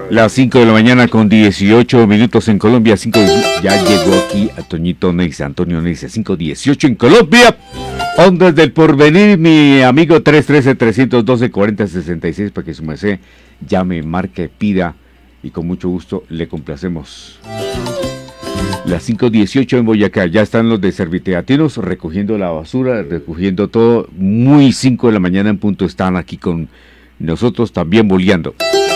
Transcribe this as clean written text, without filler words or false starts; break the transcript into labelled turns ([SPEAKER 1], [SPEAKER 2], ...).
[SPEAKER 1] Las 5 de la mañana con 18 minutos en Colombia. 5 ya llegó aquí a Toñito Neisa, Antonio Neisa. 5:18 en Colombia. Ondas del Porvenir, mi amigo 313-312-4066 para que su merced llame, marque, pida y con mucho gusto le complacemos. Las 5:18 en Boyacá, ya están los de Serviteatinos recogiendo la basura, recogiendo todo. Muy 5 de la mañana en punto están aquí con nosotros también boleando.